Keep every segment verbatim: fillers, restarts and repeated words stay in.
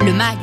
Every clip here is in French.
le mag.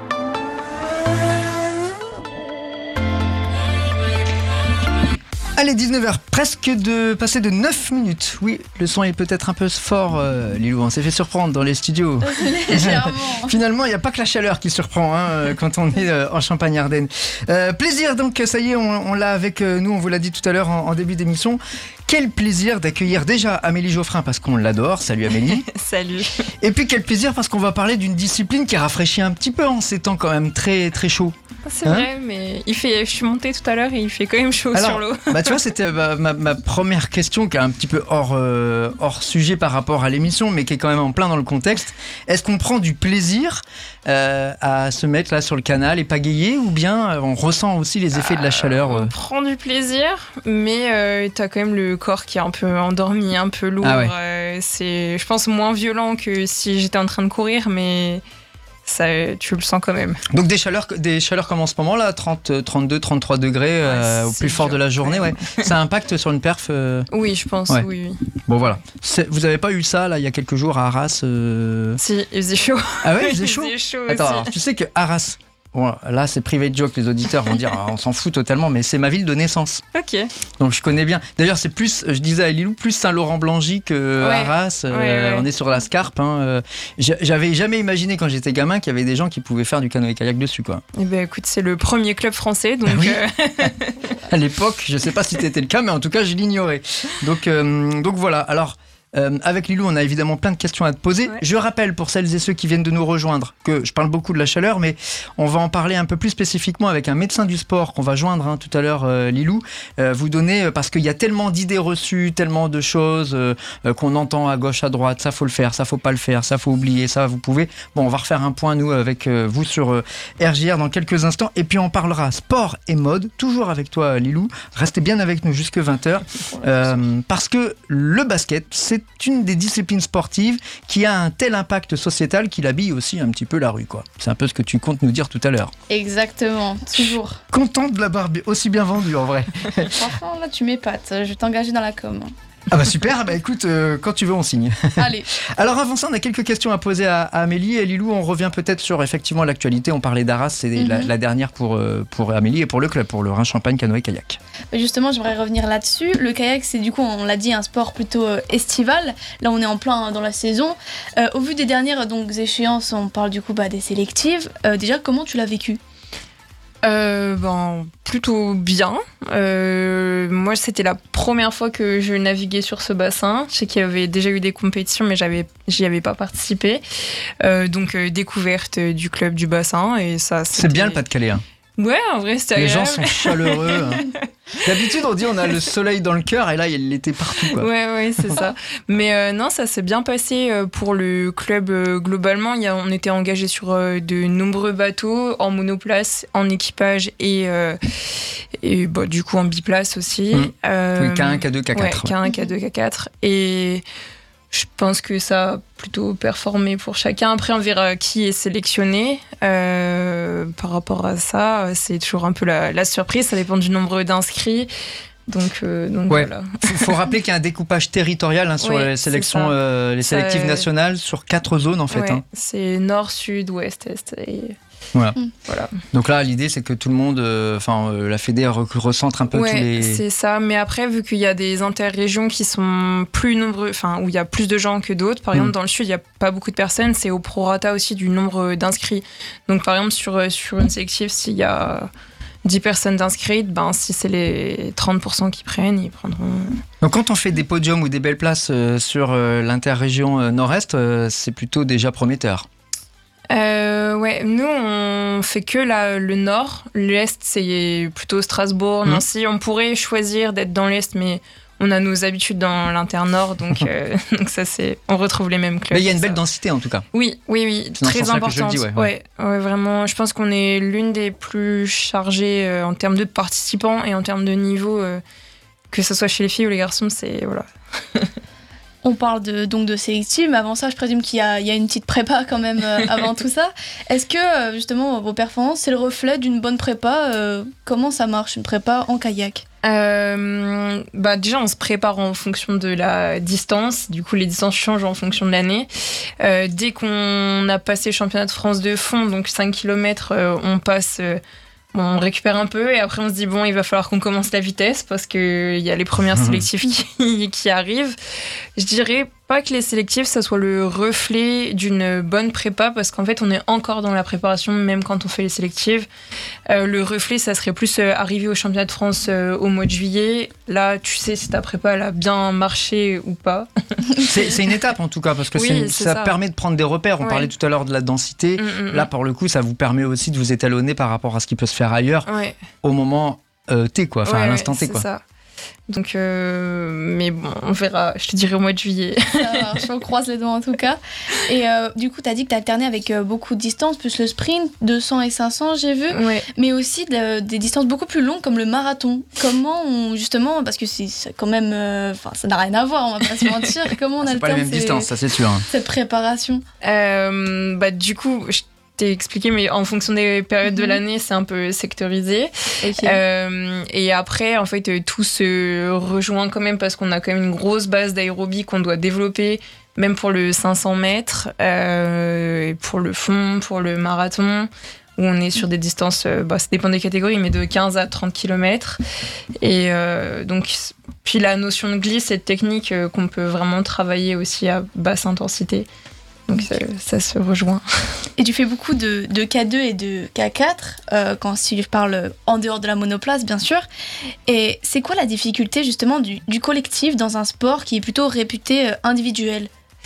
Allez, dix-neuf heures, presque de passer de neuf minutes. Oui, le son est peut-être un peu fort, euh, Lilou, on s'est fait surprendre dans les studios. Légèrement. Finalement, il n'y a pas que la chaleur qui surprend hein, quand on est euh, en Champagne-Ardenne. Euh, plaisir, donc ça y est, on, on l'a avec euh, nous, on vous l'a dit tout à l'heure en, en début d'émission. Quel plaisir d'accueillir déjà Amélie Geoffrin parce qu'on l'adore. Salut Amélie. Salut. Et puis quel plaisir parce qu'on va parler d'une discipline qui rafraîchit un petit peu en ces temps quand même très très chaud. C'est Hein vrai, mais il fait, je suis montée tout à l'heure et il fait quand même chaud Alors, sur l'eau. Bah tu vois, c'était ma, ma, ma première question qui est un petit peu hors, euh, hors sujet par rapport à l'émission, mais qui est quand même en plein dans le contexte. Est-ce qu'on prend du plaisir euh, à se mettre là sur le canal et pagayer, ou bien on ressent aussi les effets de la chaleur euh... On prend du plaisir, mais euh, t'as quand même le corps qui est un peu endormi, un peu lourd. Ah ouais. euh, c'est, je pense, moins violent que si j'étais en train de courir, mais... Ça, tu le sens quand même. Donc des chaleurs, des chaleurs comme en ce moment là, trente, trente-deux, trente-trois degrés euh, Ouais, au plus fort dur, de la journée, ouais. ouais. Ça impacte sur une perf euh... Oui, je pense, Ouais. oui, oui. Bon voilà. C'est, vous avez pas eu ça là il y a quelques jours à Arras euh... Si, il faisait chaud. Ah ouais, il faisait chaud. Il faisait chaud Attends, aussi. alors, tu sais que Arras, bon, là c'est private joke, les auditeurs vont dire ah, on s'en fout totalement, mais c'est ma ville de naissance. Ok. Donc je connais bien. D'ailleurs, c'est plus, je disais à Lilou, plus Saint-Laurent-Blangy que Ouais. Arras. Euh, Ouais, ouais. On est sur la Scarpe. Hein. Euh, j'a- J'avais jamais imaginé quand j'étais gamin qu'il y avait des gens qui pouvaient faire du canoë-kayak dessus, quoi. Eh ben, écoute, c'est le premier club français, donc... Oui. euh, À l'époque, je sais pas si c'était le cas, mais en tout cas, je l'ignorais. Donc, euh, donc voilà. Alors. Euh, avec Lilou, on a évidemment plein de questions à te poser. Ouais. Je rappelle pour celles et ceux qui viennent de nous rejoindre que je parle beaucoup de la chaleur, mais on va en parler un peu plus spécifiquement avec un médecin du sport qu'on va joindre hein, tout à l'heure, euh, Lilou. Euh, vous donner, euh, parce qu'il y a tellement d'idées reçues, tellement de choses euh, euh, qu'on entend à gauche, à droite. Ça faut le faire, ça faut pas le faire, ça faut oublier, ça vous pouvez. Bon, on va refaire un point nous avec euh, vous sur euh, R J R dans quelques instants, et puis on parlera sport et mode. Toujours avec toi, Lilou. Restez bien avec nous jusque vingt heures, euh, parce que le basket, c'est une des disciplines sportives qui a un tel impact sociétal qu'il habille aussi un petit peu la rue, quoi. C'est un peu ce que tu comptes nous dire tout à l'heure. Exactement, toujours. Contente de l'avoir bi- aussi bien vendu en vrai. Franchement, là, tu m'épates. Je vais t'engager dans la com. Ah bah super, bah écoute, euh, quand tu veux on signe. Allez. Alors avant ça, on a quelques questions à poser à, à Amélie et Lilou. On revient peut-être sur effectivement l'actualité. On parlait d'Arras, c'est Mhm. la, la dernière pour, euh, pour Amélie et pour le club, pour le Rhin-Champagne canoë-kayak. Mais justement, j'aimerais revenir là-dessus. Le kayak, c'est du coup, on l'a dit, un sport plutôt euh, estival. Là, on est en plein dans la saison. Euh, au vu des dernières donc, échéances, on parle du coup bah, des sélectives. Euh, déjà, comment tu l'as vécu ? Euh, ben, plutôt bien. Euh, moi, c'était la première fois que je naviguais sur ce bassin. Je sais qu'il y avait déjà eu des compétitions, mais j'avais, j'y avais pas participé. Euh, donc, euh, découverte du club du bassin. Et ça, C'est c'était- bien le Pas-de-Calais. Hein. Ouais, en vrai, c'était Les agréable. gens sont chaleureux. Hein. D'habitude, on dit on a le soleil dans le cœur et là, il l'était partout, quoi. Ouais, ouais, c'est ça. Mais euh, non, ça s'est bien passé euh, pour le club euh, globalement. Il y a, on était engagé sur euh, de nombreux bateaux, en monoplace, en équipage et, euh, et bah, du coup en biplace aussi. Mmh. Euh, Oui, K un, K deux, K quatre. Ouais, K un, K deux, K quatre. Et je pense que ça a plutôt performé pour chacun. Après, on verra qui est sélectionné. Euh, par rapport à ça, c'est toujours un peu la, la surprise. Ça dépend du nombre d'inscrits. Donc, euh, donc Ouais. voilà. Il faut rappeler qu'il y a un découpage territorial hein, sur Ouais, les c'est sélections, ça. euh, les Ça, sélectives euh, nationales sur quatre zones en fait. Ouais, Hein. c'est nord, sud, ouest, est. Et... Voilà. Mm. Voilà. Donc là, l'idée c'est que tout le monde, enfin euh, la Fédé re- recentre un peu Ouais, tous les. c'est ça. Mais après, vu qu'il y a des interrégions qui sont plus nombreux, enfin où il y a plus de gens que d'autres, par Mm. exemple dans le sud, il n'y a pas beaucoup de personnes, c'est au prorata aussi du nombre d'inscrits. Donc par exemple, sur, sur une sélective, s'il y a dix personnes inscrites, ben, si c'est les trente pour cent qui prennent, ils prendront. Donc quand on fait des podiums ou des belles places euh, sur euh, l'interrégion euh, nord-est, euh, c'est plutôt déjà prometteur. Euh, ouais, nous on fait que la, le nord. L'est c'est plutôt Strasbourg, Mhm. Nancy. On pourrait choisir d'être dans l'est, mais on a nos habitudes dans l'inter-nord, donc, euh, donc ça c'est, on retrouve les mêmes clubs. Mais il y a une belle ça. densité en tout cas. Oui, oui, oui, C'est dans ce très sens-là que je le importante. dis, ouais, ouais, ouais, vraiment. Je pense qu'on est l'une des plus chargées euh, en termes de participants et en termes de niveau, euh, que ce soit chez les filles ou les garçons, c'est voilà. On parle de, donc de sélective, mais avant ça, je présume qu'il y a, il y a une petite prépa quand même euh, avant tout ça. Est-ce que, euh, justement, vos performances, c'est le reflet d'une bonne prépa euh, Comment ça marche, une prépa en kayak ? Euh, bah déjà on se prépare en fonction de la distance, du coup les distances changent en fonction de l'année. Euh, dès qu'on a passé le championnat de France de fond, donc cinq kilomètres, euh, on passe, euh, on récupère un peu et après on se dit bon il va falloir qu'on commence la vitesse parce qu'il y a les premières sélectives qui, qui arrivent. Je dirais pas que les sélectives ça soit le reflet d'une bonne prépa parce qu'en fait on est encore dans la préparation même quand on fait les sélectives. Euh, le reflet ça serait plus euh, arriver au championnat de France euh, au mois de juillet. Là tu sais si ta prépa elle a bien marché ou pas. c'est, c'est une étape en tout cas parce que oui, c'est, c'est ça, ça permet de prendre des repères. On ouais. parlait tout à l'heure de la densité. Mm-hmm. Là pour le coup ça vous permet aussi de vous étalonner par rapport à ce qui peut se faire ailleurs ouais. au moment euh, T quoi, enfin ouais, à l'instant ouais, T quoi. C'est ça. Donc, euh, mais bon, on verra. Je te dirai au mois de juillet. Ça marche, on croise les doigts en tout cas. Et euh, du coup, tu as dit que tu as alterné avec euh, beaucoup de distances, plus le sprint, deux cents et cinq cents, j'ai vu. Ouais. Mais aussi de, des distances beaucoup plus longues comme le marathon. Comment on, justement, parce que c'est, c'est quand même. Enfin, euh, ça n'a rien à voir, on va pas se mentir. Comment on c'est alterne pas les mêmes ces, distances, ça c'est sûr. Hein. Cette préparation euh, bah, Du coup, je t'ai expliqué, mais en fonction des périodes mm-hmm. de l'année, c'est un peu sectorisé. Okay. Euh, et après, en fait, tout se rejoint quand même parce qu'on a quand même une grosse base d'aérobie qu'on doit développer, même pour le cinq cents mètres, euh, pour le fond, pour le marathon, où on est sur des distances, bah, ça dépend des catégories, mais de quinze à trente kilomètres. Et euh, donc, puis la notion de glisse et de technique euh, qu'on peut vraiment travailler aussi à basse intensité. Donc ça, ça se rejoint. Et tu fais beaucoup de, de K deux et de K quatre, euh, quand si je parle en dehors de la monoplace, bien sûr. Et c'est quoi la difficulté justement du, du collectif dans un sport qui est plutôt réputé euh, individuel ?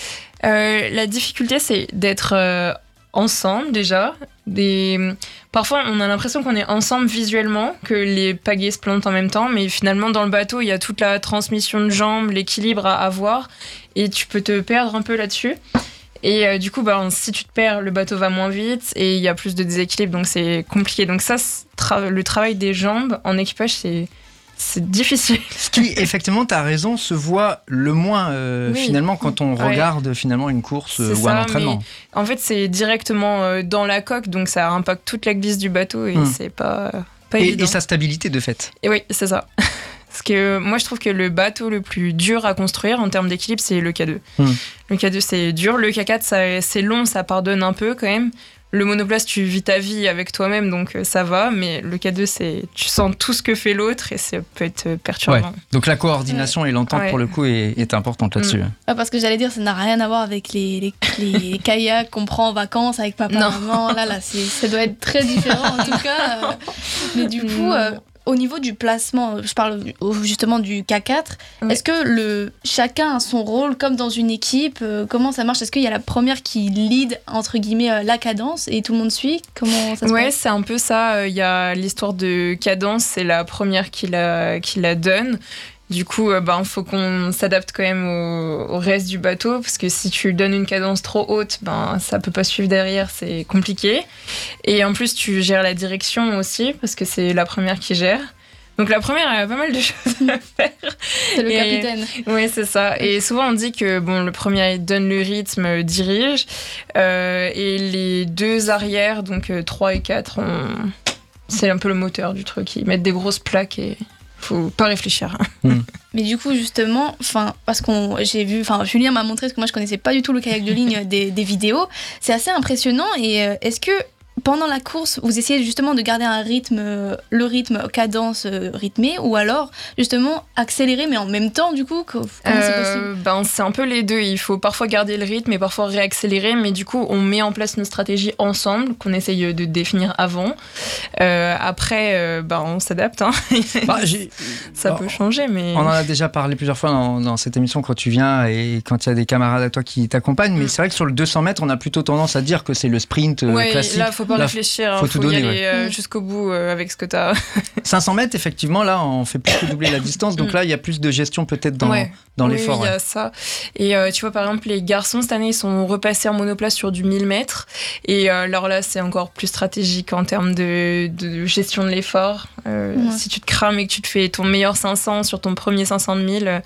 euh, La difficulté, c'est d'être euh, ensemble déjà. Des... Parfois, on a l'impression qu'on est ensemble visuellement, que les pagaies se plantent en même temps, mais finalement, dans le bateau, il y a toute la transmission de jambes, l'équilibre à avoir, et tu peux te perdre un peu là-dessus. Et euh, du coup, bah, si tu te perds, le bateau va moins vite et il y a plus de déséquilibre, donc c'est compliqué. Donc ça, tra- le travail des jambes en équipage, c'est, c'est difficile. Ce qui, effectivement, tu as raison, se voit le moins euh, oui. finalement quand on ouais. regarde finalement une course euh, ou ça, un entraînement. En fait, c'est directement euh, dans la coque, donc ça impacte toute la glisse du bateau et hum. c'est pas, pas et, évident. Et sa stabilité de fait. Et oui, c'est ça. Parce que moi, je trouve que le bateau le plus dur à construire en termes d'équilibre, c'est le K deux. Mmh. Le K deux, c'est dur. Le K quatre, ça, c'est long, ça pardonne un peu quand même. Le monoplace, tu vis ta vie avec toi-même, donc ça va. Mais le K deux, c'est, tu sens tout ce que fait l'autre et ça peut être perturbant. Ouais. Donc la coordination ouais. et l'entente, ouais. pour le coup, est, est importante là-dessus. Mmh. Ah, parce que j'allais dire, ça n'a rien à voir avec les, les, les kayaks qu'on prend en vacances avec papa, non. maman. Là, là, c'est, ça doit être très différent en tout cas. Euh, mais du coup... Euh, au niveau du placement, je parle justement du K quatre, oui. Est-ce que le, chacun a son rôle comme dans une équipe ? Comment ça marche ? Est-ce qu'il y a la première qui lead, entre guillemets, la cadence et tout le monde suit ? Comment ça se ouais, passe ? C'est un peu ça. Il y a l'histoire de cadence, c'est la première qui la, qui la donne. Du coup, il ben, faut qu'on s'adapte quand même au, au reste du bateau, parce que si tu donnes une cadence trop haute, ben, ça ne peut pas suivre derrière, c'est compliqué. Et en plus, tu gères la direction aussi, parce que c'est la première qui gère. Donc la première, elle a pas mal de choses à faire. C'est le et, capitaine. Oui, c'est ça. Et souvent, on dit que bon, le premier donne le rythme, dirige, euh, et les deux arrières, donc trois et quatre, on... c'est un peu le moteur du truc. Ils mettent des grosses plaques et... faut pas réfléchir. Mmh. Mais du coup, justement, parce que j'ai vu, Julien m'a montré, parce que moi je connaissais pas du tout le kayak de ligne des, des vidéos, c'est assez impressionnant. Et euh, est-ce que pendant la course, vous essayez justement de garder un rythme, euh, le rythme, cadence euh, rythmée, ou alors justement accélérer, mais en même temps, du coup, comment euh, c'est possible ? Ben, c'est un peu les deux. Il faut parfois garder le rythme et parfois réaccélérer, mais du coup, on met en place une stratégie ensemble qu'on essaye de définir avant. Euh, après, euh, ben, on s'adapte. Hein. Bah, j'ai... Ça bah, peut changer, mais... On en a déjà parlé plusieurs fois dans, dans cette émission quand tu viens et quand il y a des camarades à toi qui t'accompagnent, mais mmh. c'est vrai que sur le deux cents mètres, on a plutôt tendance à dire que c'est le sprint euh, ouais, classique. Là, faut pas Là, réfléchir, faut, hein, faut tout y donner, aller ouais. euh, jusqu'au bout euh, avec ce que tu as. cinq cents mètres, effectivement, là, on fait plus que doubler la distance, donc mm. là, il y a plus de gestion peut-être dans, ouais. dans oui, l'effort. Oui, il ouais. y a ça. Et euh, tu vois, par exemple, les garçons, cette année, ils sont repassés en monoplace sur du mille mètres. Et euh, alors là, c'est encore plus stratégique en termes de, de gestion de l'effort. Euh, ouais. Si tu te crames et que tu te fais ton meilleur cinq cents sur ton premier cinq cents de mille,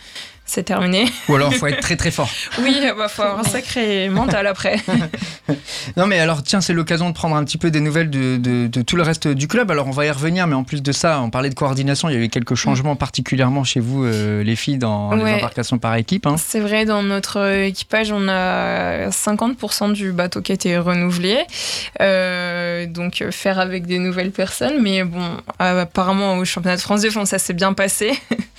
c'est terminé. Ou alors, il faut être très très fort. Oui, il bah, faut avoir un sacré mental après. Non, mais alors, tiens, c'est l'occasion de prendre un petit peu des nouvelles de, de, de tout le reste du club. Alors, on va y revenir, mais en plus de ça, on parlait de coordination. Il y a eu quelques changements particulièrement chez vous, euh, les filles, dans ouais. les embarcations par équipe. Hein. C'est vrai, dans notre équipage, on a cinquante pour cent du bateau qui a été renouvelé. Euh, donc, faire avec des nouvelles personnes. Mais bon, apparemment, au championnat de France de fond, ça s'est bien passé.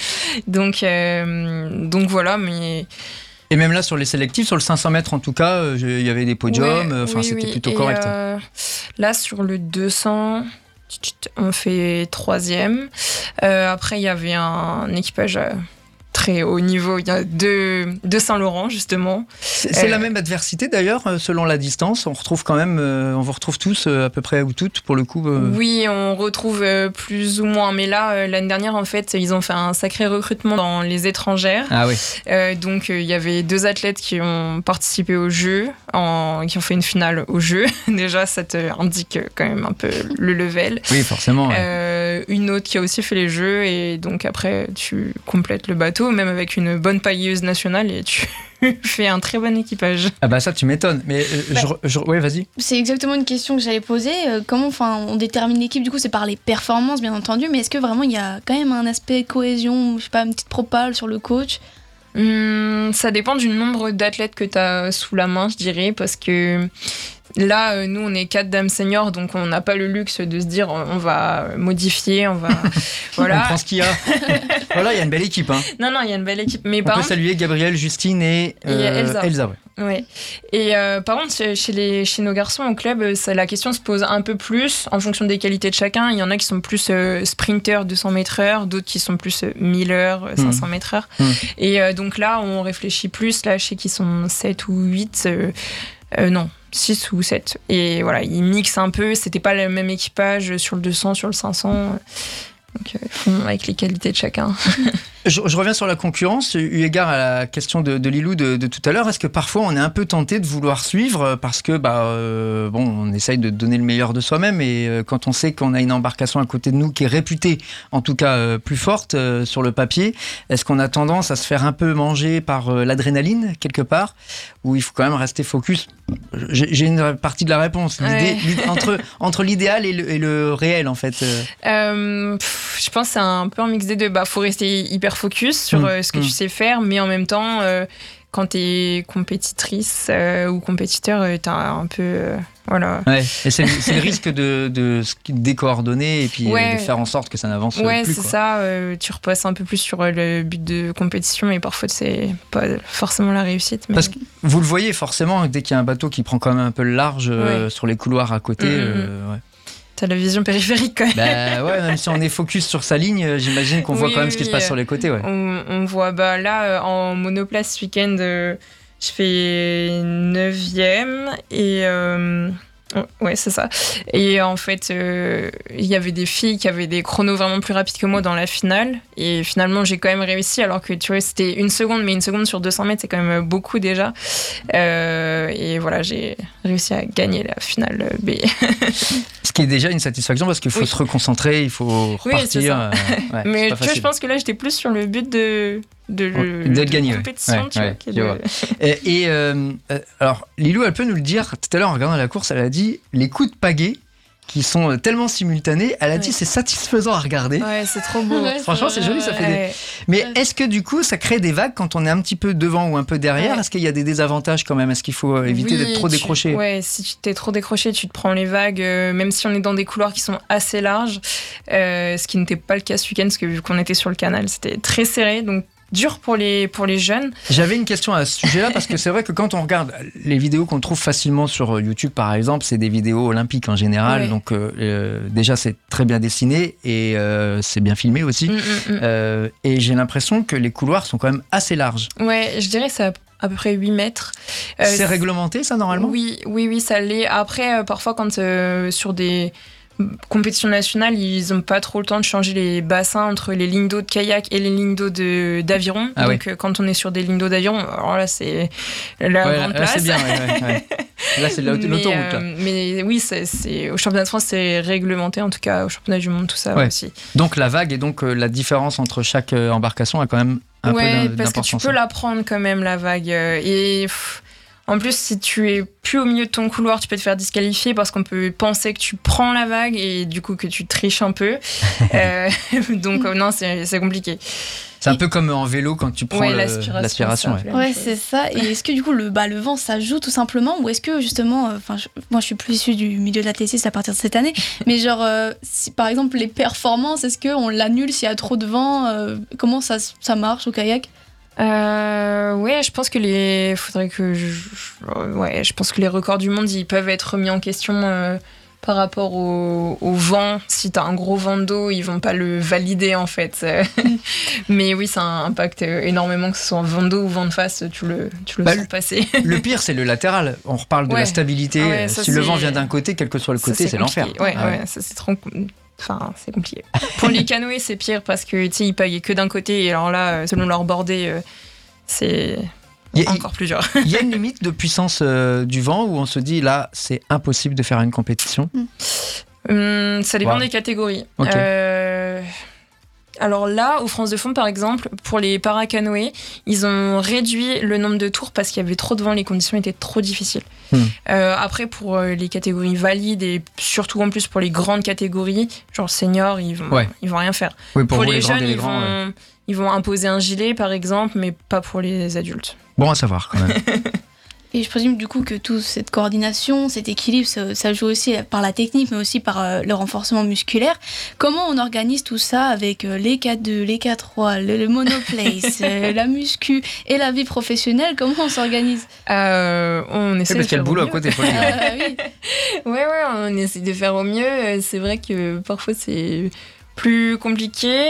donc, euh, donc voilà, mais... Et même là, sur les sélectifs, sur le cinq cents mètres en tout cas, il euh, y avait des podiums, ouais, enfin oui, c'était oui. plutôt Et correct. Euh, là, sur le deux cents, on fait troisième. Euh, après, il y avait un, un équipage à très haut niveau, il y a deux, de Saint-Laurent justement. C'est, c'est euh, la même adversité d'ailleurs, selon la distance. On retrouve quand même, euh, on vous retrouve tous euh, à peu près ou toutes pour le coup. Euh... Oui, on retrouve euh, plus ou moins. Mais là, euh, l'année dernière, en fait, ils ont fait un sacré recrutement dans les étrangères. Ah oui. Euh, donc il euh, y avait deux athlètes qui ont participé au jeu, en, qui ont fait une finale au jeu. Déjà, ça te indique quand même un peu le level. Oui, forcément. Ouais. Euh, une autre qui a aussi fait les jeux et donc après tu complètes le bateau, même avec une bonne pailleuse nationale et tu fais un très bon équipage. Ah bah ça tu m'étonnes, mais euh, bah, je, je, ouais vas-y. C'est exactement une question que j'allais poser. Euh, comment enfin, on détermine l'équipe? Du coup c'est par les performances bien entendu, mais est-ce que vraiment il y a quand même un aspect cohésion, je sais pas, une petite propale sur le coach? Hum, ça dépend du nombre d'athlètes que tu as sous la main, je dirais, parce que là, euh, nous, on est quatre dames seniors, donc on n'a pas le luxe de se dire on va modifier, on va... voilà. On prend ce qu'il y a. Voilà, il y a une belle équipe. Hein. Non, non, il y a une belle équipe. Mais on par peut contre... saluer Gabrielle, Justine et, euh, et Elsa. Elsa ouais. Ouais. Et euh, par contre, chez, les, chez nos garçons au club, ça, la question se pose un peu plus en fonction des qualités de chacun. Il y en a qui sont plus euh, sprinters deux cents mètres heure, d'autres qui sont plus euh, mille heures, cinq cents mètres heure. Mmh. Et euh, donc là, on réfléchit plus. Là, je sais qu'ils sont sept ou huit. Euh, euh, non, six ou sept. Et voilà, ils mixent un peu. C'était pas le même équipage sur le deux cents, sur le cinq cents. Donc, ils font avec les qualités de chacun. Je, je reviens sur la concurrence, eu égard à la question de, de Lilou de, de tout à l'heure. Est-ce que parfois on est un peu tenté de vouloir suivre parce que bah euh, bon, on essaye de donner le meilleur de soi-même et euh, quand on sait qu'on a une embarcation à côté de nous qui est réputée, en tout cas euh, plus forte euh, sur le papier, est-ce qu'on a tendance à se faire un peu manger par euh, l'adrénaline quelque part, ou il faut quand même rester focus? J'ai, j'ai une partie de la réponse. L'idée, ouais. l'idée, entre entre l'idéal et le, et le réel en fait. Euh, pff, je pense que c'est un peu un mix des deux. Bah, faut rester hyper focus sur mmh, euh, ce que mmh. tu sais faire, mais en même temps, euh, quand t'es compétitrice euh, ou compétiteur, euh, t'as un peu... Euh, voilà. Ouais, et c'est, c'est le risque de, de se décoordonner et puis ouais. de faire en sorte que ça n'avance ouais, plus. Ouais, c'est quoi. ça. Euh, tu repasses un peu plus sur le but de compétition et parfois, c'est pas forcément la réussite. Mais... Parce que vous le voyez forcément, dès qu'il y a un bateau qui prend quand même un peu le large euh, ouais. sur les couloirs à côté... Mmh, euh, ouais. T'as la vision périphérique quand même. Bah ouais, même si on est focus sur sa ligne, j'imagine qu'on oui, voit quand même oui, ce qui se passe euh, sur les côtés. Ouais. On, on voit, bah là, en monoplace ce week-end, euh, je fais neuvième et... Euh, ouais, c'est ça. Et en fait, il euh, y avait des filles qui avaient des chronos vraiment plus rapides que moi dans la finale. Et finalement, j'ai quand même réussi, alors que tu vois, c'était une seconde, mais une seconde sur deux cents mètres, c'est quand même beaucoup déjà. Euh, et voilà, j'ai réussi à gagner la finale B. Ce qui est déjà une satisfaction parce qu'il faut oui. se reconcentrer, il faut repartir. Oui, c'est ça. Euh, ouais, mais c'est tu vois, je pense que là, j'étais plus sur le but de... de, le, de, de gagner, compétition, ouais. tu ouais, vois. ouais, de... Et, et euh, alors, Lilou, elle peut nous le dire, tout à l'heure en regardant la course, elle a dit les coups de pagaie qui sont tellement simultanés, elle a ouais. dit c'est satisfaisant à regarder. Ouais, c'est trop beau. Ouais, Franchement, c'est, c'est joli, ça fait ouais. des... Mais ouais. est-ce que du coup, ça crée des vagues quand on est un petit peu devant ou un peu derrière? Ouais. Est-ce qu'il y a des désavantages quand même? Est-ce qu'il faut éviter oui, d'être trop tu... décroché? Ouais, si tu t'es trop décroché, tu te prends les vagues, euh, même si on est dans des couloirs qui sont assez larges, euh, ce qui n'était pas le cas ce week-end, parce que vu qu'on était sur le canal, c'était très serré, donc dur pour les, pour les jeunes. J'avais une question à ce sujet-là, parce que c'est vrai que quand on regarde les vidéos qu'on trouve facilement sur YouTube, par exemple, c'est des vidéos olympiques en général, ouais. donc euh, euh, déjà c'est très bien dessiné et euh, c'est bien filmé aussi. Mmh, mmh. Euh, et j'ai l'impression que les couloirs sont quand même assez larges. Ouais, je dirais que c'est à peu près huit mètres. Euh, c'est réglementé ça normalement? Oui, oui, oui, ça l'est. Après, euh, parfois quand euh, sur des... compétition nationale, ils n'ont pas trop le temps de changer les bassins entre les lignes d'eau de kayak et les lignes d'eau de, d'aviron. Ah Donc oui. euh, quand on est sur des lignes d'eau d'aviron, alors là c'est la Ouais, grande là, place. c'est bien, ouais, ouais, ouais. Là, c'est l'aut- mais, l'autoroute. là. euh, mais oui, c'est, c'est, au championnat de France, c'est réglementé, en tout cas au championnat du monde, tout ça Ouais. aussi. Donc la vague et donc euh, la différence entre chaque euh, embarcation a quand même un ouais, peu d'im- parce que tu d'importance. peux la prendre quand même, la vague. euh, Et pff, en plus, si tu es plus au milieu de ton couloir, tu peux te faire disqualifier parce qu'on peut penser que tu prends la vague et du coup que tu triches un peu. euh, donc euh, non, c'est, c'est compliqué. C'est un peu comme en vélo quand tu prends Ouais, le- l'aspiration, l'aspiration. ça ouais. fait. Ouais, c'est ça. Et est-ce que du coup le, bah, le vent ça joue tout simplement ou est-ce que justement, enfin moi je suis plus issue du milieu de l'athlétisme à partir de cette année, mais genre euh, si par exemple les performances, est-ce qu'on l'annule s'il y a trop de vent euh, comment ça, ça marche au kayak? Euh, ouais, je pense que les, faudrait que, je, je- ouais, je pense que les records du monde, ils peuvent être remis en question euh, par rapport au, au vent. Si t'as un gros vent d'eau, ils vont pas le valider en fait. Mais oui, ça impacte énormément que ce soit vent d'eau ou vent de face, tu le, tu le Bah, sens le- passer. Le pire, c'est le latéral. On reparle de Ouais. la stabilité. Ah ouais, ça, si le vent c'est- vient d'un côté, quel que soit le Ça, côté, c'est, l'enfer. compliqué. Ouais, Ah ouais. ouais, ça c'est trop. Enfin, c'est compliqué. Pour les canoës, c'est pire parce que tu sais, ils pagaient que d'un côté et alors là, selon leur bordée, euh, c'est Il y a- encore plus dur. Il y a une limite de puissance euh, du vent où on se dit là, c'est impossible de faire une compétition. Hum, ça dépend Wow. des catégories. Ok. Euh, alors là, au France de Fond, par exemple, pour les paracanoës, ils ont réduit le nombre de tours parce qu'il y avait trop de vent, les conditions étaient trop difficiles. Hmm. Euh, après, pour euh, les catégories valides et surtout en plus pour les grandes catégories, genre seniors, ils vont, Ouais. ils vont rien faire. Oui, pour, Pour, vous, les, les grands jeunes, et les ils, grands. vont, ouais. ils vont imposer un gilet, par exemple, mais pas pour les adultes. Bon à savoir quand même. Et je présume du coup que toute cette coordination, cet équilibre, ça, ça joue aussi par la technique, mais aussi par euh, le renforcement musculaire. Comment on organise tout ça avec euh, les K deux, les K trois, le, le monoplace, euh, la muscu et la vie professionnelle? Comment on s'organise? Euh, on essaie C'est parce de qu'il y a le faire au boulot à mieux. côté, faut le dire. Ah, oui. Ouais, ouais, on essaie de faire au mieux. Euh, C'est vrai que parfois c'est plus compliqué.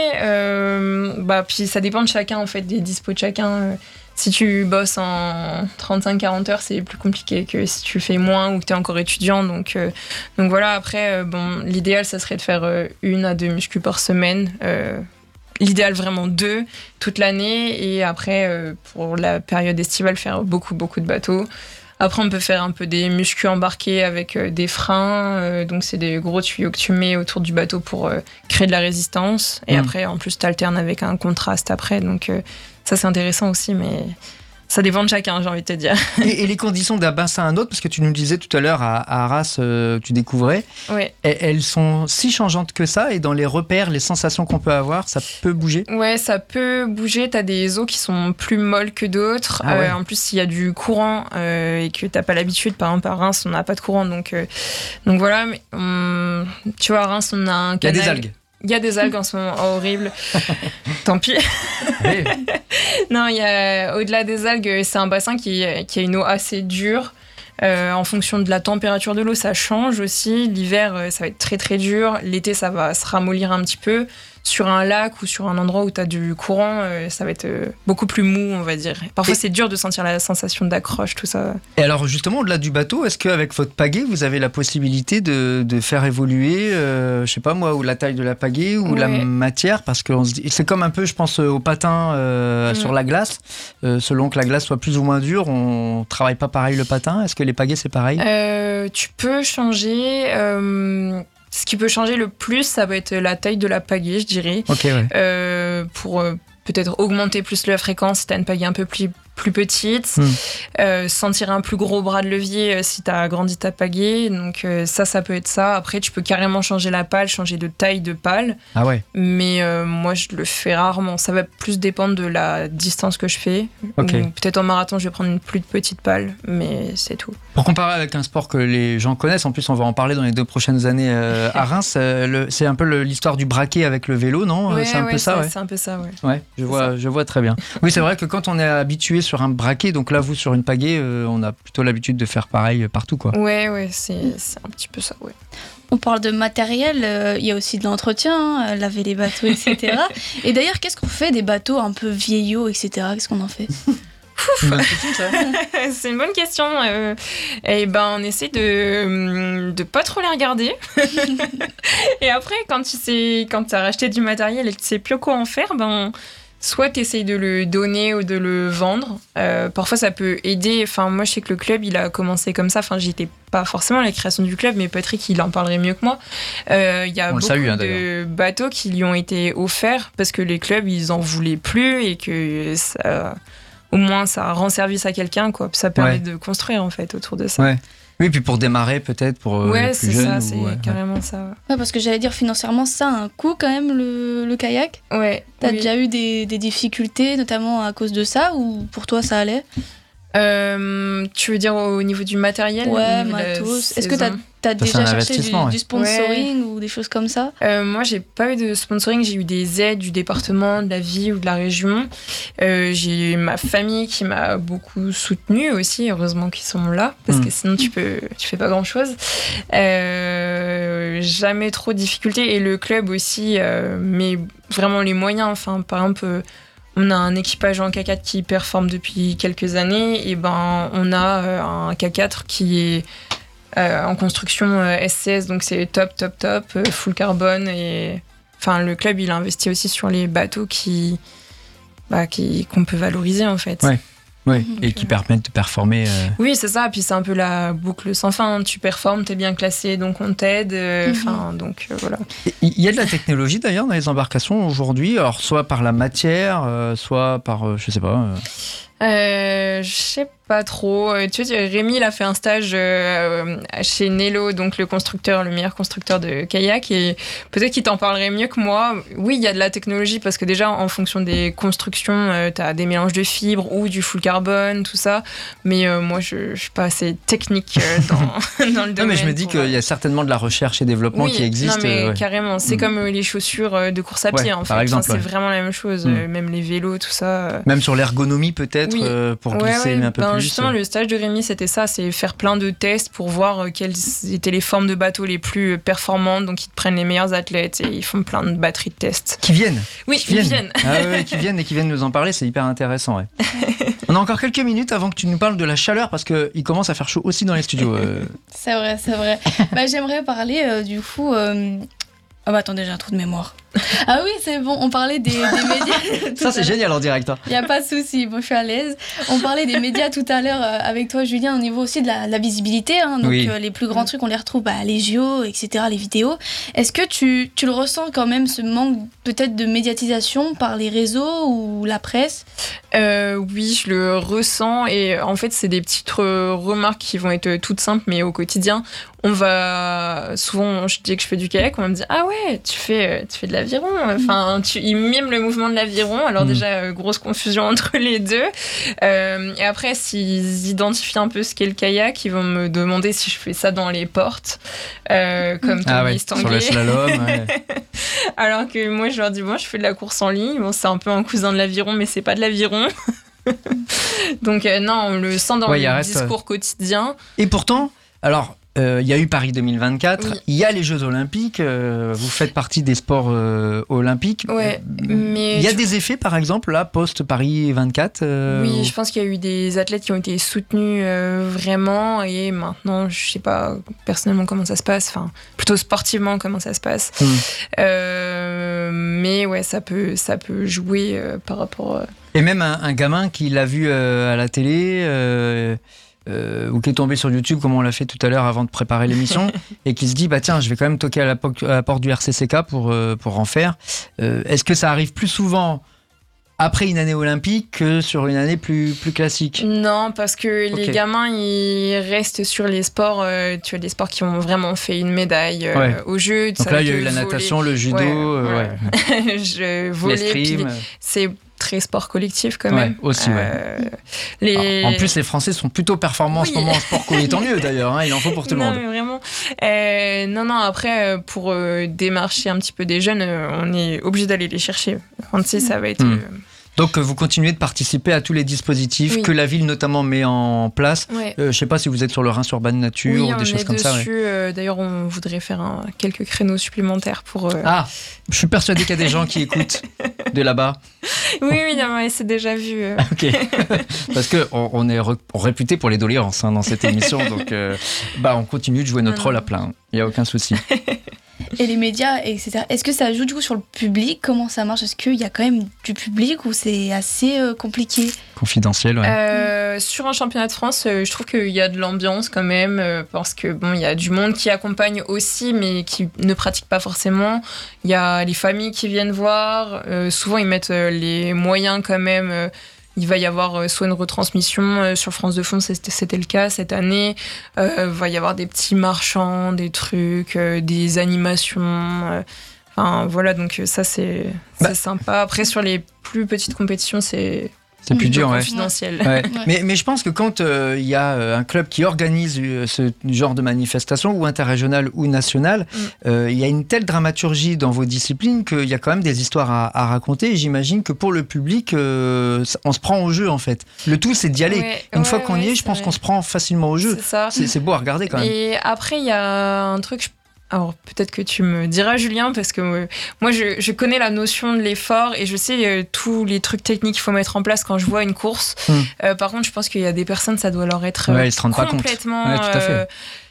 Euh, bah, puis ça dépend de chacun, en fait, des dispos de chacun. Euh, Si tu bosses en trente-cinq à quarante heures, c'est plus compliqué que si tu fais moins ou que tu es encore étudiant. Donc, euh, donc voilà, après, euh, bon, l'idéal, ça serait de faire euh, une à deux muscu par semaine. Euh, l'idéal, vraiment deux toute l'année. Et après, euh, pour la période estivale, faire beaucoup, beaucoup de bateaux. Après, on peut faire un peu des muscu embarqués avec euh, des freins. Euh, donc, c'est des gros tuyaux que tu mets autour du bateau pour euh, créer de la résistance. Et Mmh. après, en plus, tu alternes avec un contraste après. Donc, euh, ça, c'est intéressant aussi, mais ça dépend de chacun, j'ai envie de te dire. Et, et les conditions d'un bassin à un autre, parce que tu nous disais tout à l'heure à, à Arras, euh, tu découvrais, Ouais. et- elles sont si changeantes que ça, et dans les repères, les sensations qu'on peut avoir, ça peut bouger. Ouais, ça peut bouger. T'as des eaux qui sont plus molles que d'autres. Ah ouais. Euh, en plus, s'il y a du courant euh, et que t'as pas l'habitude, par exemple à Reims, on n'a pas de courant, donc euh, donc voilà. Mais, hum, tu vois, à Reims, on a un Il y a canal. des algues. Il y a des algues en ce moment, oh, horrible. Tant pis. Oui. Non, il y a au-delà des algues, c'est un bassin qui, qui a une eau assez dure. Euh, en fonction de la température de l'eau, ça change aussi. L'hiver, euh, ça va être très très dur. L'été, ça va se ramollir un petit peu. Sur un lac ou sur un endroit où tu as du courant, euh, ça va être euh, beaucoup plus mou, on va dire. Parfois, Et- c'est dur de sentir la sensation d'accroche, tout ça. Et alors justement, au-delà du bateau, est-ce qu'avec votre pagaie, vous avez la possibilité de, de faire évoluer, euh, je sais pas moi, ou la taille de la pagaie, ou la Ouais. matière, parce que on se dit, c'est comme un peu, je pense, au patin euh, Mm. sur la glace. Euh, selon que la glace soit plus ou moins dure, on travaille pas pareil le patin. Est-ce que les pagaies c'est pareil? Euh, tu peux changer. euh, ce qui peut changer le plus, ça va être la taille de la pagaie, je dirais. Ok, ouais. Euh, pour euh, peut-être augmenter plus la fréquence si tu as une pagaie un peu plus, plus petite, Mm. euh, sentir un plus gros bras de levier euh, si tu as agrandi ta pagaie. Donc euh, ça, ça peut être ça. Après, tu peux carrément changer la pale, changer de taille de pale. Ah ouais. Mais euh, moi, je le fais rarement. Ça va plus dépendre de la distance que je fais. Ok. Ou peut-être en marathon, je vais prendre une plus petite pale, mais c'est tout. Pour comparer avec un sport que les gens connaissent, en plus on va en parler dans les deux prochaines années euh, à Reims, euh, le- c'est un peu le- l'histoire du braquet avec le vélo, non? Ouais, C'est un ouais, peu ça, ouais. C'est un peu ça, ouais. Ouais, je vois, je vois très bien. Oui, c'est vrai que quand on est habitué sur un braquet, donc là vous sur une pagaie, euh, on a plutôt l'habitude de faire pareil partout, quoi. Ouais, ouais, c'est c'est un petit peu ça, ouais. On parle de matériel, euh, il y a aussi de l'entretien, hein, laver les bateaux, et cetera. Et d'ailleurs, qu'est-ce qu'on fait des bateaux un peu vieillots, et cetera? Qu'est-ce qu'on en fait? C'est une bonne question, ça. C'est une bonne question. Euh, et ben, on essaie de de pas trop les regarder. Et après, quand tu sais, quand t'as racheté du matériel et que tu sais plus quoi en faire, ben soit tu essayes de le donner ou de le vendre. Euh, parfois, ça peut aider. Enfin, moi, je sais que le club, il a commencé comme ça. Enfin, j'étais pas forcément à la création du club, mais Patrick, il en parlerait mieux que moi. Euh, Il y a On le beaucoup salue, hein, de d'ailleurs. bateaux qui lui ont été offerts parce que les clubs, ils en voulaient plus et que ça, au moins, ça rend service à quelqu'un, quoi. Ça permet Ouais. de construire, en fait, autour de ça. Ouais. Oui, puis pour démarrer, peut-être, pour euh, les Ouais, plus c'est jeunes. ça, ou- c'est ouais, ouais. carrément ça. Ouais, parce que j'allais dire financièrement, ça a un coût quand même, le, le kayak. Ouais. T'as oui. déjà eu des, des difficultés, notamment à cause de ça, ou pour toi ça allait? Euh, tu veux dire au niveau du matériel, au Ouais, niveau de la matos. Est-ce que saison t'as as Ça, c'est déjà un cherché du, investissement, ouais. du sponsoring ou des choses comme ça? Euh, moi, j'ai pas eu de sponsoring, j'ai eu des aides du département, de la ville ou de la région. Euh, j'ai eu ma famille qui m'a beaucoup soutenue aussi, heureusement qu'ils sont là, parce Mm. que sinon tu peux, tu fais pas grand chose. Euh, jamais trop de difficultés et le club aussi, euh, mais vraiment les moyens. Enfin, par exemple, euh, on a un équipage en K quatre qui performe depuis quelques années, et ben on a euh, un K quatre qui est Euh, en construction euh, S C S, donc c'est top, top, top, euh, full carbone. Et enfin, le club, il a investi aussi sur les bateaux qui, bah, qui, qu'on peut valoriser en fait. Ouais. Oui, Mhm. et qui permettent de performer. euh, Oui, c'est ça. Puis c'est un peu la boucle sans fin. Tu performes, t'es bien classé, donc on t'aide. euh, Enfin, Mhm. donc euh, voilà. Et Il y a de la technologie d'ailleurs dans les embarcations aujourd'hui, alors soit par la matière, euh, soit par, euh, je sais pas. euh, Euh, je sais pas trop. Euh, Tu vois, Rémi, il a fait un stage euh, chez Nello, donc le constructeur, le meilleur constructeur de kayak, et peut-être qu'il t'en parlerait mieux que moi. Oui, il y a de la technologie parce que déjà, en fonction des constructions, euh, t'as des mélanges de fibres ou du full carbone, tout ça. Mais euh, moi, je, je suis pas assez technique euh, dans, dans le Non, domaine. mais je me dis pour, qu'il euh, y a certainement de la recherche et développement oui, qui existe. non, mais euh, ouais. carrément. C'est Mm. comme euh, les chaussures euh, de course à pied, Ouais, en par fait. Enfin, exemple, c'est ouais. vraiment la même chose. Mm. euh, même les vélos, tout ça. euh, Même sur l'ergonomie peut-être, Oui. euh, pour Ouais, glisser ouais, un peu ben, plus. Justement, le stage de Rémi, c'était ça, c'est faire plein de tests pour voir euh, quelles étaient les formes de bateaux les plus performantes. Donc, ils te prennent les meilleurs athlètes et ils font plein de batteries de tests. Qui viennent. Oui, Qui ils viennent. viennent. Ah ouais, ouais, qui viennent et qui viennent nous en parler, c'est hyper intéressant. Ouais. On a encore quelques minutes avant que tu nous parles de la chaleur parce qu'il commence à faire chaud aussi dans les studios. euh. C'est vrai, c'est vrai. Bah, j'aimerais parler euh, du coup. euh, Ah bah attendez, j'ai un trou de mémoire. Ah oui, c'est bon, on parlait des, des médias. tout Ça, à c'est l'heure. génial en direct. hein. Il n'y a pas de souci, bon, je suis à l'aise. On parlait des médias tout à l'heure euh, avec toi, Julien, au niveau aussi de la, de la visibilité. Hein, donc, Oui. euh, les plus grands trucs, on les retrouve, bah, les J O, et cetera, les vidéos. Est-ce que tu, tu le ressens quand même, ce manque peut-être de médiatisation par les réseaux ou la presse? Euh, oui, je le ressens. Et en fait, c'est des petites re- remarques qui vont être toutes simples, mais au quotidien, on va. Souvent, je dis que je fais du kayak, on va me dire ah ouais, tu fais, tu fais de l'aviron. Enfin, tu, ils miment le mouvement de l'aviron. Alors, Mm. déjà, euh, grosse confusion entre les deux. Euh, et après, s'ils identifient un peu ce qu'est le kayak, ils vont me demander si je fais ça dans les portes, euh, comme Ah Tanguy ouais, sur le Stanguet. slalom. ouais. Alors que moi, je leur dis, bon, je fais de la course en ligne. Bon, c'est un peu un cousin de l'aviron, mais c'est pas de l'aviron. Donc, euh, non, on le sent dans Ouais, il y a le reste, discours quotidien. Et pourtant, alors, euh, il y a eu Paris deux mille vingt-quatre, Oui. il y a les Jeux Olympiques, euh, vous faites partie des sports euh, olympiques. Ouais, Euh, mais Il y a tu- des effets, par exemple, là, post-Paris vingt-quatre euh, Oui, ou- je pense qu'il y a eu des athlètes qui ont été soutenus euh, vraiment. Et maintenant, je sais pas personnellement comment ça se passe. Enfin, plutôt sportivement, comment ça se passe. Mm. Euh, mais ouais, ça peut, ça peut jouer euh, par rapport. euh, Et même un, un gamin qui l'a vu euh, à la télé, euh, euh, ou qui est tombé sur YouTube, comme on l'a fait tout à l'heure avant de préparer l'émission, et qui se dit, bah tiens, je vais quand même toquer à la, po- à la porte du R C C K pour, euh, pour en faire. Euh, Est-ce que ça arrive plus souvent après une année olympique que sur une année plus, plus classique? Non, parce que les Ok. gamins, ils restent sur les sports, euh, tu vois, des sports qui ont vraiment fait une médaille euh, Ouais. au jeu. Donc ça là, va il y a être eu la voler. natation, le judo, Ouais, euh, ouais. ouais. Je volais, puis l'escrime. les- c'est très sport collectif quand Ouais, même. aussi, ouais. Euh, les... En plus, les Français sont plutôt performants en ce Oui. moment en sport co, et tant mieux d'ailleurs, hein, il en faut pour tout le non, monde. mais vraiment. Euh, non, non, après, euh, pour euh, démarcher un petit peu des jeunes, euh, on est obligé d'aller les chercher. Enfin, tu sais, ça va être. Hmm. euh, Donc euh, vous continuez de participer à tous les dispositifs Oui. que la ville notamment met en place. ouais. Euh, je sais pas si vous êtes sur le Rhin Urban Nature Oui, ou on des choses est comme ça. ouais. dessus. euh, D'ailleurs, on voudrait faire un- quelques créneaux supplémentaires pour. euh, Ah, je suis persuadé qu'il y a des gens qui écoutent. de là-bas? Oui, oui, non, ouais, c'est déjà vu. euh. Ok. Parce que on, on est re- réputé pour les doléances hein, dans cette émission, donc euh, bah on continue de jouer notre Non, rôle non. à plein. Il y a aucun souci. Et les médias, et cetera. Est-ce que ça joue du coup sur le public? Comment ça marche? Est-ce qu'il y a quand même du public ou c'est assez euh, compliqué? Confidentiel, ouais. Euh, sur un championnat de France, euh, je trouve qu'il y a de l'ambiance quand même, euh, parce que bon, il y a du monde qui accompagne aussi, mais qui ne pratique pas forcément. Il y a les familles qui viennent voir. Euh, souvent, ils mettent euh, les moyens quand même. Euh, il va y avoir euh, soit une retransmission euh, sur France deux Fonds, c'était, c'était le cas cette année. Euh, il va y avoir des petits marchands, des trucs, euh, des animations. euh, Enfin, voilà, donc ça, c'est, Bah. c'est sympa. Après, sur les plus petites compétitions, c'est C'est plus dur, ouais. confidentiel. Ouais. Ouais. Mais, mais je pense que quand il euh, y a euh, un club qui organise euh, ce genre de manifestation, ou interrégionale ou nationale, il Mm. euh, y a une telle dramaturgie dans vos disciplines qu'il y a quand même des histoires à, à raconter. Et j'imagine que pour le public, euh, ça- on se prend au jeu en fait. Le tout, c'est d'y aller. Ouais, Une ouais, fois qu'on ouais, y est, je c'est pense vrai. qu'on se prend facilement au jeu. C'est ça. C'est, c'est beau à regarder quand même. Et après, il y a un truc. je- Alors, peut-être que tu me diras, Julien, parce que euh, moi, je, je connais la notion de l'effort et je sais euh, tous les trucs techniques qu'il faut mettre en place quand je vois une course. Mm. Euh, par contre, je pense qu'il y a des personnes, ça doit leur être euh, Ouais, ils se rendent pas compte. complètement. Ouais, tout à fait. euh,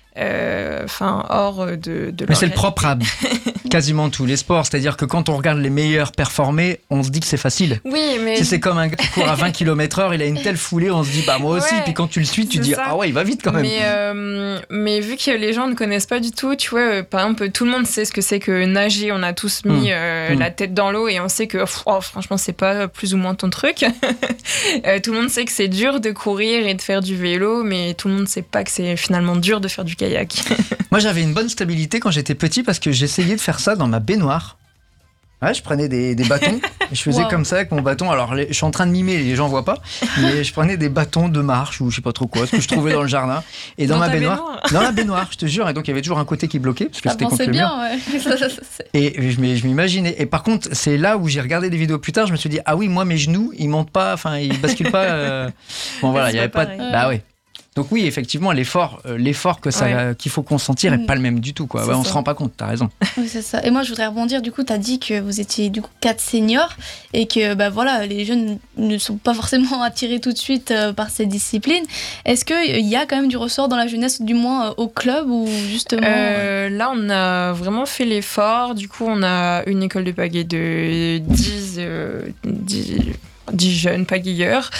euh, Enfin, hors de, de Mais leur c'est le réalité. propre à quasiment tous les sports. C'est-à-dire que quand on regarde les meilleurs performer, on se dit que c'est facile. Oui, mais. Si c'est comme un gars qui court à vingt kilomètres heure, il a une telle foulée, on se dit bah moi aussi. Ouais, Puis quand tu le suis, tu c'est dis ça. ah ouais, il va vite quand même. Mais, euh, mais vu que les gens ne connaissent pas du tout, tu vois, euh, par exemple, tout le monde sait ce que c'est que nager. On a tous mis Mm. euh, Mm. la tête dans l'eau et on sait que pff, oh, franchement, c'est pas plus ou moins ton truc. Euh, tout le monde sait que c'est dur de courir et de faire du vélo, mais tout le monde sait pas que c'est finalement dur de faire du kayak. Moi j'avais une bonne stabilité quand j'étais petit parce que j'essayais de faire ça dans ma baignoire. Ouais, je prenais des, des bâtons et je faisais Wow. comme ça avec mon bâton. Alors les- je suis en train de mimer, les gens voient pas, mais je prenais des bâtons de marche ou je sais pas trop quoi, ce que je trouvais dans le jardin. Et dans, Dans ma ta baignoire, baignoire dans la baignoire, je te jure. Et donc il y avait toujours un côté qui bloquait parce que Ça c'était contre pensait le mur. bien, ouais. Ça, ça, ça, c'est- Et je m'ai- je m'imaginais. Et par contre, c'est là où j'ai regardé des vidéos plus tard. Je me suis dit ah oui, moi mes genoux, ils montent pas, enfin ils basculent pas. euh. Bon voilà, C'est il y avait pas pas. de- pareil. Bah oui. Donc oui, effectivement, l'effort, euh, l'effort que ça, Ouais. qu'il faut consentir est Mm. pas le même du tout. Quoi. C'est Ouais, on ça. se rend pas compte. T'as raison. Oui, c'est ça. Et moi, je voudrais rebondir. Du coup, tu as dit que vous étiez du coup quatre seniors et que bah, voilà, les jeunes ne sont pas forcément attirés tout de suite euh, par cette discipline. Est-ce qu'il y a quand même du ressort dans la jeunesse, du moins euh, au club ou justement euh, Euh, là, on a vraiment fait l'effort. Du coup, on a une école de pagaie de dix, euh, dix, dix jeunes pagayeurs.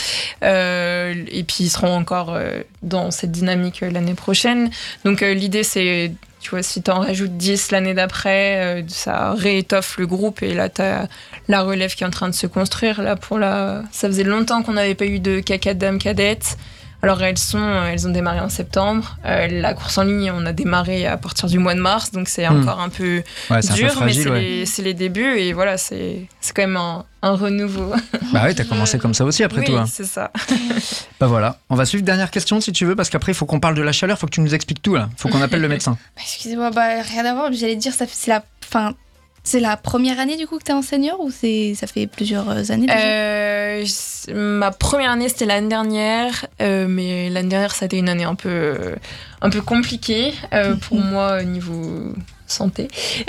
Euh, et puis, ils seront encore euh, dans cette dynamique euh, l'année prochaine. Donc, euh, l'idée, c'est, tu vois, si tu en rajoutes dix l'année d'après, euh, ça réétoffe le groupe. Et là, tu as la relève qui est en train de se construire. Là, pour la... Ça faisait longtemps qu'on n'avait pas eu de caca de dames cadettes. Alors elles sont, elles ont démarré en septembre. Euh, la course en ligne, on a démarré à partir du mois de mars, donc c'est Hmm. encore un peu Ouais, c'est dur, un peu fragile. mais c'est, Ouais. les, c'est les débuts et voilà, c'est, c'est quand même un, un renouveau. Bah oui, t'as commencé comme ça aussi après oui, toi. c'est ça. Bah voilà. On va suivre dernière question si tu veux, parce qu'après il faut qu'on parle de la chaleur, faut que tu nous expliques tout là. Faut qu'on appelle le médecin. Excusez-moi, bah, rien à voir. J'allais dire, ça fait- c'est la, fin, c'est la première année du coup que tu es en senior ou c'est, ça fait plusieurs années déjà Euh, j- ma première année, c'était l'année dernière, euh, mais l'année dernière, ça a été une année un peu, euh, un peu compliquée euh, pour moi au niveau santé.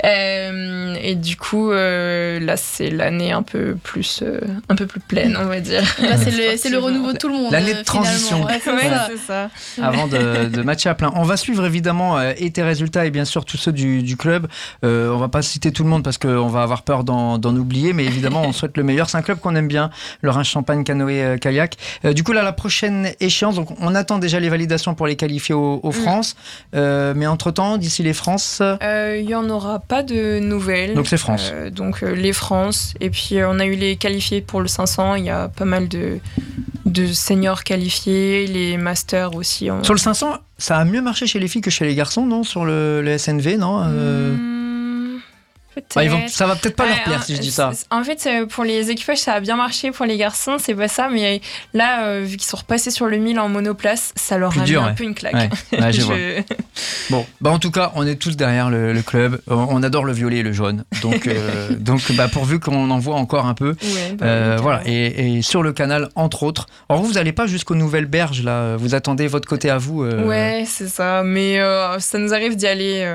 Euh, et du coup, euh, là, c'est l'année un peu plus, euh, un peu plus pleine, on va dire. Bah, c'est, le, c'est le renouveau de tout le monde. L'année de euh, transition. finalement. Ouais, c'est Ouais, ça. c'est ça. Avant de, de matcher à plein. On va suivre évidemment euh, et tes résultats et bien sûr tous ceux du, du club. Euh, on va pas citer tout le monde parce qu'on va avoir peur d'en, d'en oublier, mais évidemment on souhaite le meilleur. C'est un club qu'on aime bien, le Reims-Champagne Canoë euh, Kayak. Euh, du coup là la prochaine échéance, donc on attend déjà les validations pour les qualifier aux, aux France, Euh, mais entre temps d'ici les France, Euh, Il n'y en aura pas de nouvelles. donc c'est France. Euh, donc euh, les France. Et puis euh, on a eu les qualifiés pour le cinq cents. Il y a pas mal de, de seniors qualifiés. Les masters aussi. On... Sur le cinq cents, ça a mieux marché chez les filles que chez les garçons, non? Sur le, le S N V, non? Euh, Hmm, peut-être. bah, ils vont, ça va peut-être pas leur Ouais, plaire hein, si je dis ça. c'est- En fait, euh, pour les équipages, ça a bien marché. Pour les garçons, c'est pas ça. Mais là, euh, vu qu'ils sont repassés sur le mille en monoplace, ça leur Plus a dur, mis un ouais. peu une claque. Ouais, ouais, je vois. Bon, bah en tout cas, on est tous derrière le, le club. On on adore le violet et le jaune. Donc, euh, donc bah, pourvu qu'on en voit encore un peu. Ouais, bah, Euh, oui, voilà, carrément. et, et sur le canal, entre autres. Alors, vous, vous n'allez pas jusqu'aux Nouvelles Berges, là. Vous attendez votre côté à vous. euh, Ouais, c'est ça. Mais euh, ça nous arrive d'y aller euh,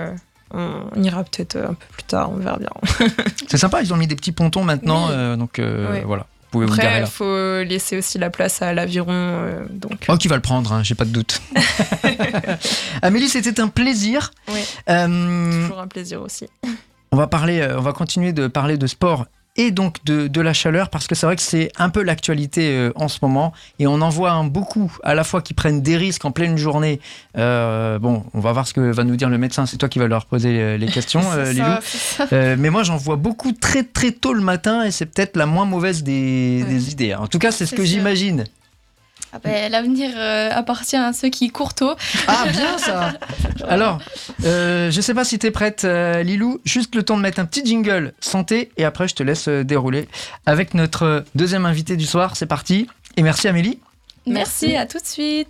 on ira peut-être un peu plus tard, on verra bien. C'est sympa, ils ont mis des petits pontons maintenant, Oui. euh, donc euh, Oui. voilà. Vous pouvez vous garer Après, il là. faut laisser aussi la place à l'aviron. Euh, donc... Oh, qui va le prendre, hein, j'ai pas de doute. Amélie, c'était un plaisir. Oui. Euh, Toujours un plaisir aussi. on va parler, euh, on va continuer de parler de sport et donc de, de la chaleur, parce que c'est vrai que c'est un peu l'actualité euh, en ce moment, et on en voit hein, beaucoup, à la fois qui prennent des risques en pleine journée. Euh, bon, on va voir ce que va nous dire le médecin, c'est toi qui vas leur poser euh, les questions, euh, C'est Lilou. ça, c'est ça. Euh, mais moi, j'en vois beaucoup très très tôt le matin, et c'est peut-être la moins mauvaise des, Ouais. des idées. En tout cas, c'est ce C'est que sûr. j'imagine. Ah ben, l'avenir euh, appartient à ceux qui courent tôt. Ah, bien ça. Alors, euh, je sais pas si t'es prête, euh, Lilou. Juste le temps de mettre un petit jingle santé, et après je te laisse euh, dérouler avec notre deuxième invité du soir. C'est parti. Et merci Amélie. Merci, Merci. à tout de suite.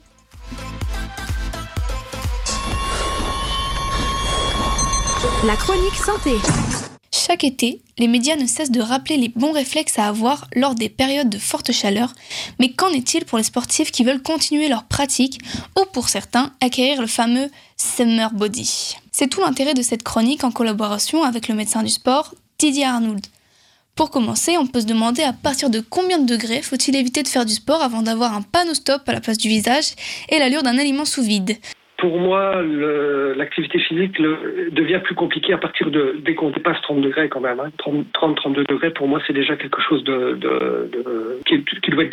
La chronique santé. Chaque été, les médias ne cessent de rappeler les bons réflexes à avoir lors des périodes de forte chaleur. Mais qu'en est-il pour les sportifs qui veulent continuer leur pratique ou pour certains acquérir le fameux summer body? C'est tout l'intérêt de cette chronique en collaboration avec le médecin du sport, Didier Arnould. Pour commencer, on peut se demander à partir de combien de degrés faut-il éviter de faire du sport avant d'avoir un panneau stop à la place du visage et l'allure d'un aliment sous vide. Pour moi, le, l'activité physique le, devient plus compliquée à partir de dès qu'on dépasse trente degrés quand même. Hein. trente à trente-deux degrés, pour moi, c'est déjà quelque chose de, de, de qui, qui doit être